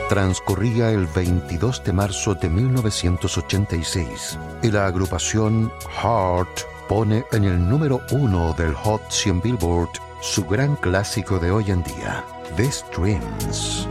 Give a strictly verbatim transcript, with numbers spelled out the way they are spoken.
Transcurría el veintidós de marzo de mil novecientos ochenta y seis y la agrupación Heart pone en el número uno del Hot cien Billboard su gran clásico de hoy en día, These Dreams.